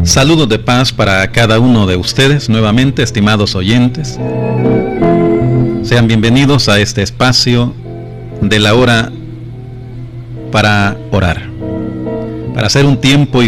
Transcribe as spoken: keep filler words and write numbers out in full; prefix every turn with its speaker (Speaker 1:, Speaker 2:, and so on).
Speaker 1: Saludos de paz para cada uno de ustedes nuevamente, estimados oyentes. Sean bienvenidos a este espacio de la hora para orar, para hacer un tiempo y